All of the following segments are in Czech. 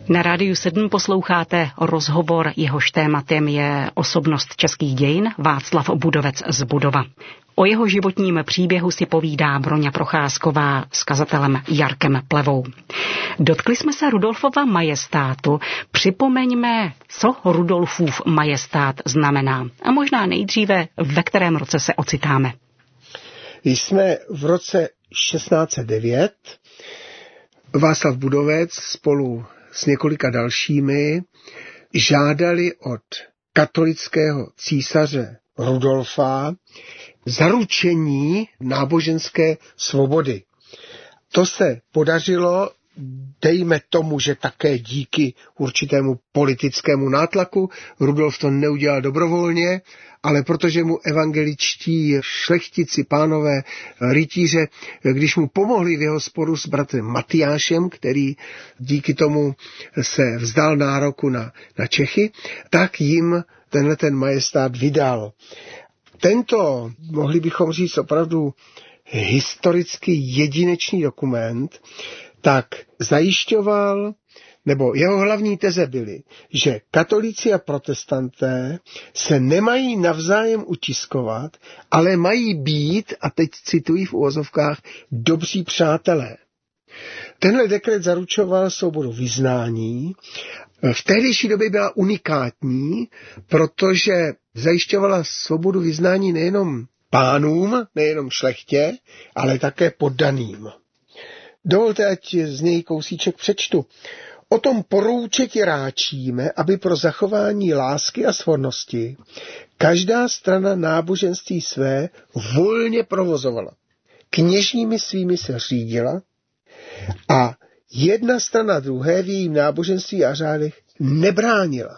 Na Rádiu 7 posloucháte rozhovor, jehož tématem je osobnost českých dějin Václav Budovec z Budova. O jeho životním příběhu si povídá Broňa Procházková s kazatelem Jarkem Plevou. Dotkli jsme se Rudolfova majestátu. Připomeňme, co Rudolfův majestát znamená. A možná nejdříve, ve kterém roce se ocitáme. Jsme v roce 1609. Václav Budovec spolu s několika dalšími žádali od katolického císaře Rudolfa zaručení náboženské svobody. To se podařilo, dejme tomu, že také díky určitému politickému nátlaku. Rudolf to neudělal dobrovolně, ale protože mu evangeličtí šlechtici, pánové, rytíře, když mu pomohli v jeho sporu s bratrem Matyášem, který díky tomu se vzdal nároku na Čechy, tak jim ten majestát vydal. Tento, mohli bychom říct opravdu historicky jedinečný dokument, tak zajišťoval, nebo jeho hlavní teze byly, že katolíci a protestanté se nemají navzájem utiskovat, ale mají být, a teď cituji v uvozovkách, dobří přátelé. Tenhle dekret zaručoval svobodu vyznání. V tehdejší době byla unikátní, protože zajišťovala svobodu vyznání nejenom pánům, nejenom šlechtě, ale také poddaným. Dovolte, ať z něj kousíček přečtu. O tom porouče ti ráčíme, aby pro zachování lásky a svornosti každá strana náboženství své volně provozovala. Kněžími svými se řídila a jedna strana druhé v jejím náboženství a řádech nebránila.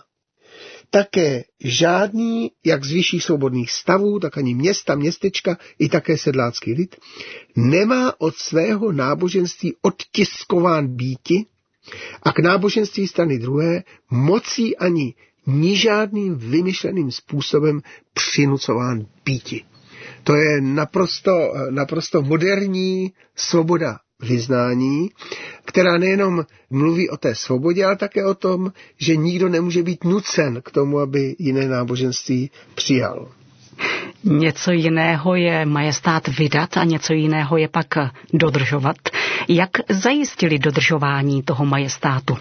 Také žádný, jak z vyšších svobodných stavů, tak ani města, městečka, i také sedlácký lid, nemá od svého náboženství odtiskován býti a k náboženství strany druhé mocí ani ni žádným vymyšleným způsobem přinucován býti. To je naprosto moderní svoboda vyznání, která nejenom mluví o té svobodě, ale také o tom, že nikdo nemůže být nucen k tomu, aby jiné náboženství přijal. Něco jiného je majestát vydat a něco jiného je pak dodržovat. Jak zajistili dodržování toho majestátu?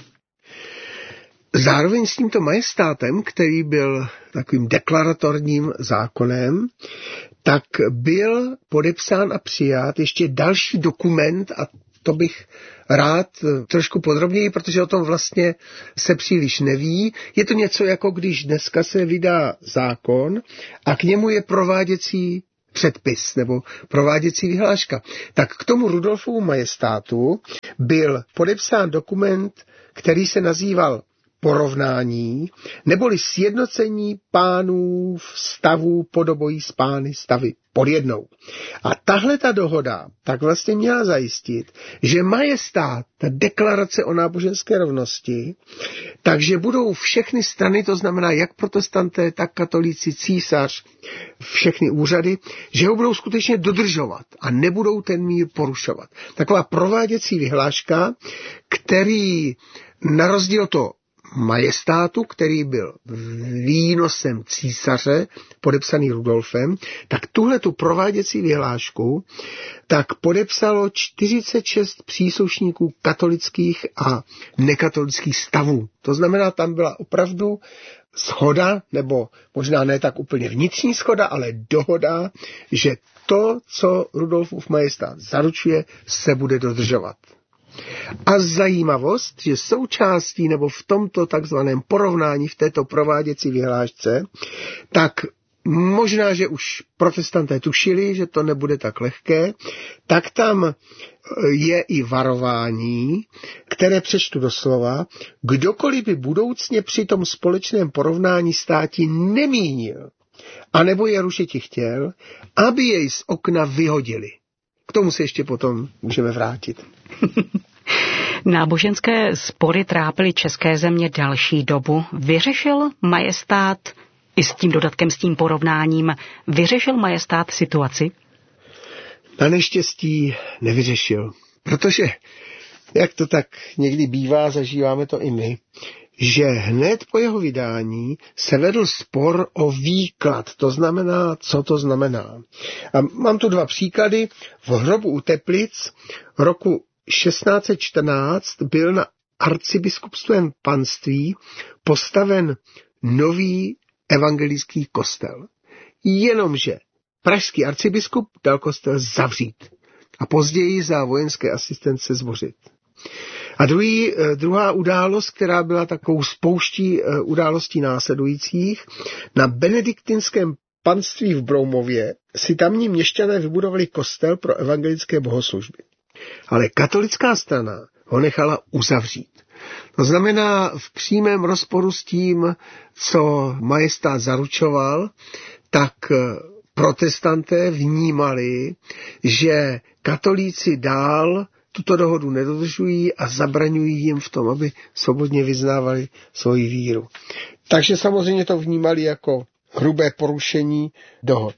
Zároveň s tímto majestátem, který byl takovým deklaratorním zákonem, tak byl podepsán a přijat ještě další dokument, a to bych rád trošku podrobněji, protože o tom vlastně se příliš neví. Je to něco jako když dneska se vydá zákon a k němu je prováděcí předpis nebo prováděcí vyhláška. Tak k tomu Rudolfovu majestátu byl podepsán dokument, který se nazýval porovnání, neboli sjednocení pánů stavů podobojí s pány stavy pod jednou. A tahle ta dohoda tak vlastně měla zajistit, že majestát, ta deklarace o náboženské rovnosti, takže budou všechny strany, to znamená jak protestanté, tak katolíci, císař, všechny úřady, že ho budou skutečně dodržovat a nebudou ten mír porušovat. Taková prováděcí vyhláška, který na rozdíl to majestátu, který byl výnosem císaře, podepsaný Rudolfem, tak tuhletu prováděcí vyhlášku tak podepsalo 46 příslušníků katolických a nekatolických stavů. To znamená, tam byla opravdu shoda, nebo možná ne tak úplně vnitřní shoda, ale dohoda, že to, co Rudolfův majestát zaručuje, se bude dodržovat. A zajímavost, že součástí nebo v tomto takzvaném porovnání v této prováděcí vyhlášce, tak možná, že už protestanté tušili, že to nebude tak lehké, tak tam je i varování, které přečtu doslova, kdokoliv by budoucně při tom společném porovnání státi nemínil, anebo je rušiti chtěl, aby jej z okna vyhodili. K tomu se ještě potom můžeme vrátit. Náboženské spory trápily české země další dobu. Vyřešil majestát, i s tím dodatkem, s tím porovnáním, vyřešil majestát situaci? Na neštěstí nevyřešil, protože jak to tak někdy bývá, zažíváme to i my, že hned po jeho vydání se vedl spor o výklad, to znamená, co to znamená. A mám tu 2 příklady. V Hrobu u Teplic roku 1614 byl na arcibiskupstvém panství postaven nový evangelický kostel. Jenomže pražský arcibiskup dal kostel zavřít a později za vojenské asistence zbořit. A druhá událost, která byla takovou spouští událostí následujících, na benediktinském panství v Broumově si tamní měšťané vybudovali kostel pro evangelické bohoslužby. Ale katolická strana ho nechala uzavřít. To znamená v přímém rozporu s tím, co majestát zaručoval, tak protestanté vnímali, že katolíci dál tuto dohodu nedodržují a zabraňují jim v tom, aby svobodně vyznávali svoji víru. Takže samozřejmě to vnímali jako hrubé porušení dohod.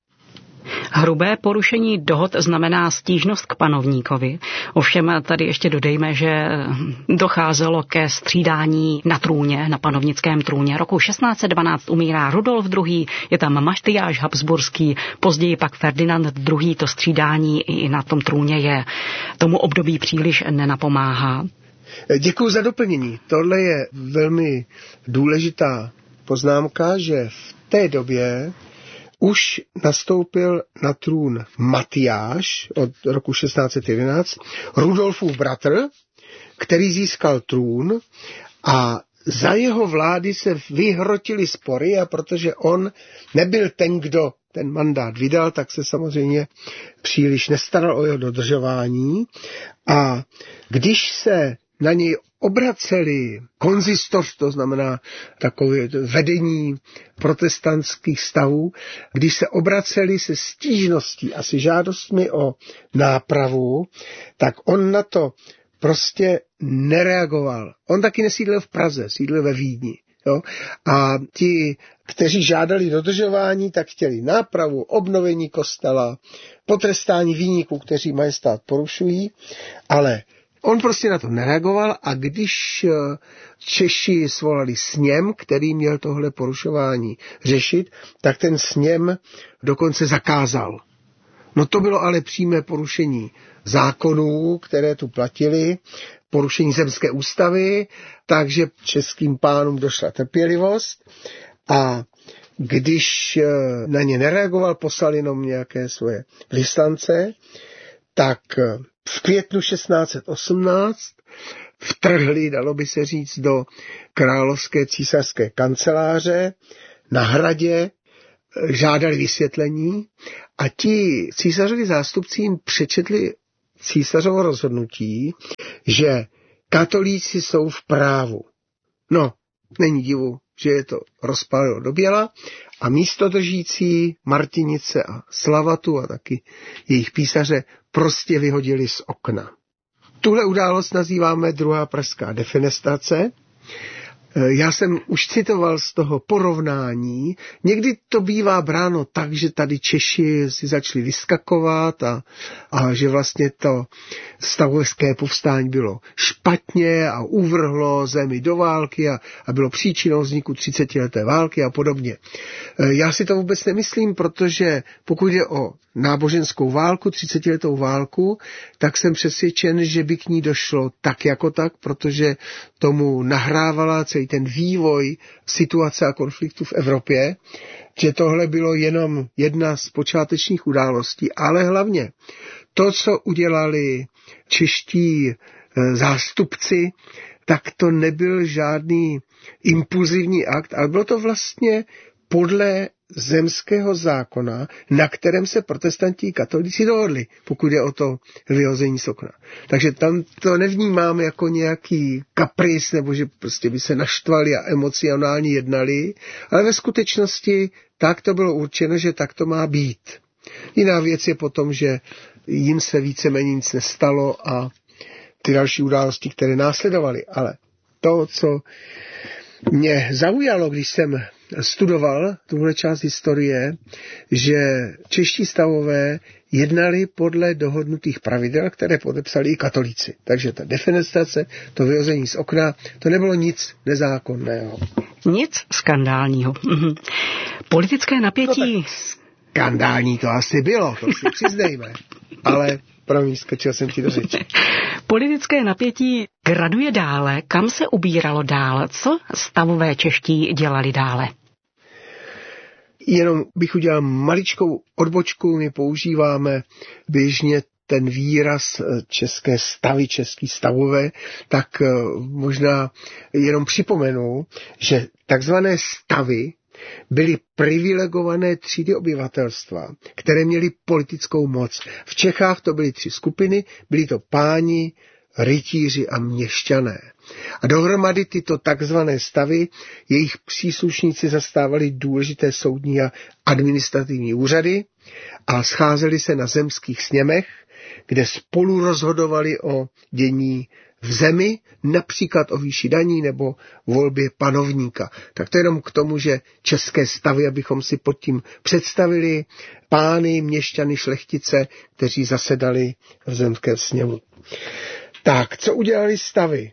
Hrubé porušení dohod znamená stížnost k panovníkovi. Ovšem tady ještě dodejme, že docházelo ke střídání na trůně, na panovnickém trůně. Roku 1612 umírá Rudolf II., je tam Matyáš Habsburský, později pak Ferdinand II. To střídání i na tom trůně je. Tomu období příliš nenapomáhá. Děkuji za doplnění. Tohle je velmi důležitá poznámka, že v té době už nastoupil na trůn Matyáš od roku 1611, Rudolfův bratr, který získal trůn a za jeho vlády se vyhrotily spory a protože on nebyl ten, kdo ten mandát vydal, tak se samozřejmě příliš nestaral o jeho dodržování a když se na něj obraceli konzistoř, to znamená takové vedení protestantských stavů, když se obraceli se stížností a se žádostmi o nápravu, tak on na to prostě nereagoval. On taky nesídlil v Praze, sídlil ve Vídni. Jo? A ti, kteří žádali dodržování, tak chtěli nápravu, obnovení kostela, potrestání viníků, kteří majestát porušují, ale on prostě na to nereagoval a když Češi svolali sněm, který měl tohle porušování řešit, tak ten sněm dokonce zakázal. No to bylo ale přímé porušení zákonů, které tu platily, porušení zemské ústavy, takže českým pánům došla trpělivost a když na ně nereagoval, poslal jenom nějaké svoje vyslance, tak v květnu 1618 vtrhli, dalo by se říct, do královské císařské kanceláře na hradě, žádali vysvětlení a ti císařovi zástupci jim přečetli císařovo rozhodnutí, že katolíci jsou v právu. No, není divu, že je to rozpálilo do běla a místodržící Martinice a Slavatu a taky jejich písaře prostě vyhodili z okna. Tuhle událost nazýváme druhá pražská defenestrace. Já jsem už citoval z toho porovnání. Někdy to bývá bráno tak, že tady Češi si začali vyskakovat a že vlastně to stavovské povstání bylo špatně a uvrhlo zemi do války a bylo příčinou vzniku 30leté války a podobně. Já si to vůbec nemyslím, protože pokud je o náboženskou válku, 30letou válku, tak jsem přesvědčen, že by k ní došlo tak jako tak, protože tomu nahrávala celý ten vývoj situace a konfliktu v Evropě, že tohle bylo jenom jedna z počátečních událostí, ale hlavně to, co udělali čeští zástupci, tak to nebyl žádný impulzivní akt, ale bylo to vlastně podle zemského zákona, na kterém se protestanti katolíci dohodli, pokud je o to vyhození z okna. Takže tam to nevnímáme jako nějaký kapris, nebo že prostě by se naštvali a emocionálně jednali, ale ve skutečnosti tak to bylo určeno, že tak to má být. Jiná věc je potom, že jim se víceméně nic nestalo a ty další události, které následovaly. Ale to, co Mě zaujalo, když jsem studoval tuhle část historie, že čeští stavové jednali podle dohodnutých pravidel, které podepsali i katolíci. Takže ta defenestrace, to vyhození z okna, to nebylo nic nezákonného. Nic skandálního. Politické napětí... No skandální to asi bylo, to si přiznejme. Ale promiň, skočil jsem ti do řeči. Politické napětí graduje dále. Kam se ubíralo dál? Co stavové čeští dělali dále? Jenom bych udělal maličkou odbočku. My používáme běžně ten výraz české stavy, český stavové, tak možná jenom připomenu, že takzvané stavy byly privilegované třídy obyvatelstva, které měly politickou moc. V Čechách to byly 3 skupiny, byli to páni, rytíři a měšťané. A dohromady tyto takzvané stavy, jejich příslušníci zastávali důležité soudní a administrativní úřady a scházeli se na zemských sněmech, kde spolu rozhodovali o dění v zemi, například o výši daní nebo volbě panovníka. Tak to jenom k tomu, že české stavy, abychom si pod tím představili, pány, měšťany, šlechtice, kteří zasedali v zemském sněmu. Tak, co udělali stavy?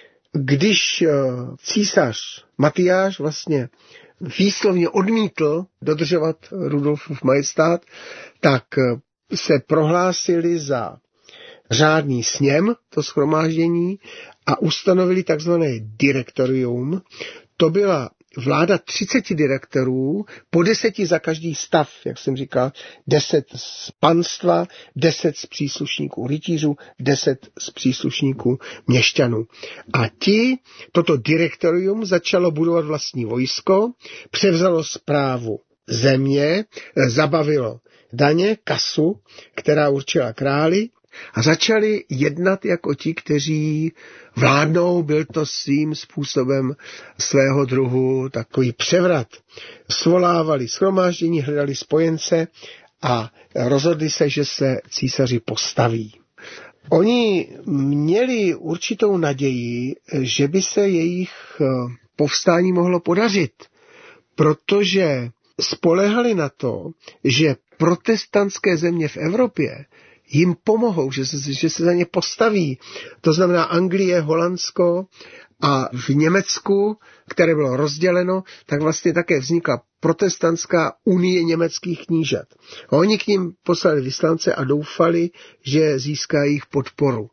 Když císař Matyáš vlastně výslovně odmítl dodržovat Rudolfův majestát, tak se prohlásili za řádný sněm, to shromáždění, a ustanovili takzvané direktorium. To byla vláda 30 direktorů, po 10 za každý stav, jak jsem říkal, 10 z panstva, 10 z příslušníků rytířů, 10 z příslušníků měšťanů. A toto direktorium začalo budovat vlastní vojsko, převzalo správu země, zabavilo daně, kasu, která určila králi, a začali jednat jako ti, kteří vládnou. Byl to svým způsobem svého druhu takový převrat. Svolávali shromáždění, hledali spojence a rozhodli se, že se císaři postaví. Oni měli určitou naději, že by se jejich povstání mohlo podařit, protože spolehali na to, že protestantské země v Evropě jim pomohou, že se za ně postaví. To znamená Anglie, Holandsko a v Německu, které bylo rozděleno, tak vlastně také vznikla protestantská unie německých knížat. A oni k ním poslali vyslance a doufali, že získají jejich podporu.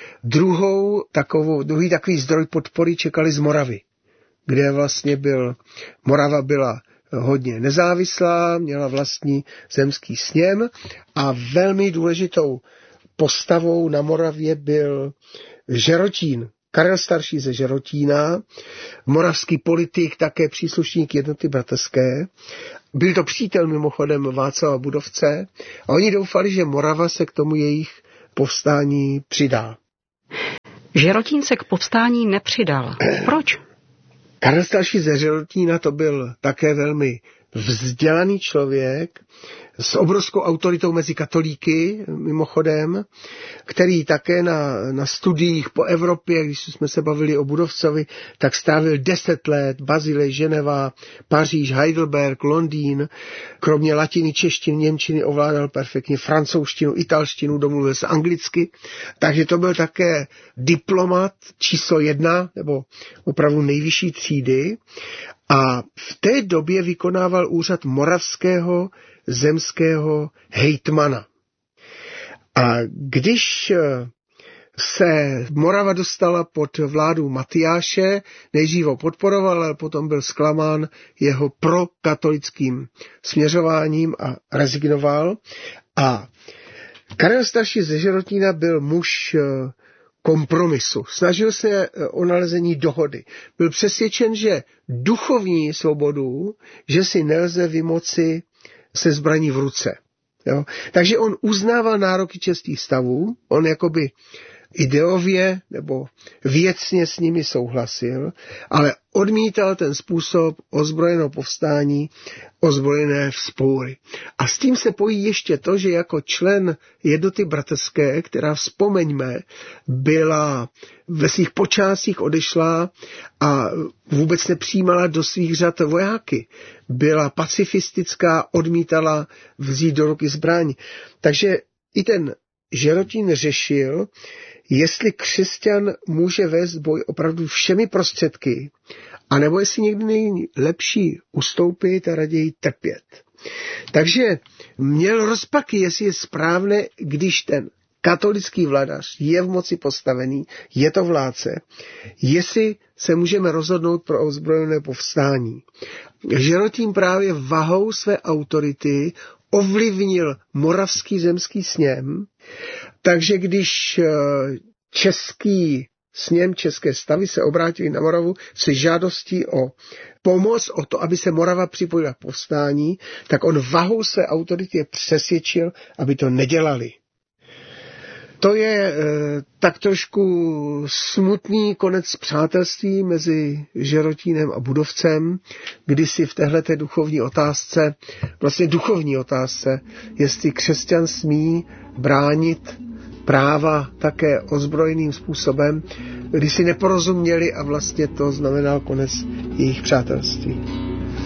Druhý takový zdroj podpory čekali z Moravy, kde vlastně Morava byla hodně nezávislá, měla vlastní zemský sněm a velmi důležitou postavou na Moravě byl Žerotín. Karel starší ze Žerotína, moravský politik, také příslušník Jednoty bratrské. Byl to přítel mimochodem Václava Budovce a oni doufali, že Morava se k tomu jejich povstání přidá. Žerotín se k povstání nepřidal. Proč? Karel starší ze Žerotína to byl také velmi vzdělaný člověk s obrovskou autoritou mezi katolíky, mimochodem, který také na studiích po Evropě, když jsme se bavili o Budovcovi, tak strávil 10 let, Bazilej, Ženeva, Paříž, Heidelberg, Londýn. Kromě latiny, češtiny, němčiny ovládal perfektně francouzštinu, italštinu, domluvil se anglicky. Takže to byl také diplomat číslo 1, nebo opravdu nejvyšší třídy. A v té době vykonával úřad moravského zemského hejtmana. A když se Morava dostala pod vládu Matyáše, nejdřív ho podporoval, ale potom byl zklamán jeho prokatolickým směřováním a rezignoval. A Karel starší ze Žerotína byl muž kompromisu. Snažil se o nalezení dohody. Byl přesvědčen, že duchovní svobodu, že si nelze vymoci se zbraní v ruce. Jo? Takže on uznával nároky českých stavů, on jakoby ideově nebo věcně s nimi souhlasil, ale odmítal ten způsob ozbrojeného povstání, ozbrojené vzpoury. A s tím se pojí ještě to, že jako člen jednoty bratrské, která, vzpomeňme, byla ve svých počátcích odešla a vůbec nepřijímala do svých řad vojáky. Byla pacifistická, odmítala vzít do ruky zbraň. Takže i ten Žerotín řešil, jestli křesťan může vést boj opravdu všemi prostředky, anebo jestli někdy není lepší ustoupit a raději trpět. Takže měl rozpaky, jestli je správné, když ten katolický vladař je v moci postavený, je to vládce, jestli se můžeme rozhodnout pro ozbrojené povstání. Žerotín právě vahou své autority ovlivnil Moravský zemský sněm, takže když český sněm, české stavy se obrátili na Moravu se žádostí o pomoc, o to, aby se Morava připojila k povstání, tak on vahou své autority je přesvědčil, aby to nedělali. To je tak trošku smutný konec přátelství mezi Žerotínem a Budovcem, kdy si v téhleté duchovní otázce, jestli křesťan smí bránit práva také ozbrojeným způsobem, kdy si neporozuměli a vlastně to znamenal konec jejich přátelství.